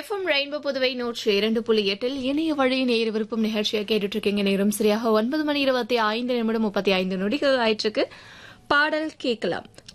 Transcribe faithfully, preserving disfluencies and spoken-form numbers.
FM rainbow Puduvai நூற்றி இரண்டு புள்ளி எட்டில் இணைய வழி நேர் விருப்பம் நிகழ்ச்சியை கேட்டுட்டு இருக்கீங்க. நேரம் சரியாக ஒன்பது மணி இருபத்தி ஐந்து நிமிடம் முப்பத்தி ஐந்து நொடிகள் ஆயிற்றுக்கு. பாடல் கேட்கலாம்.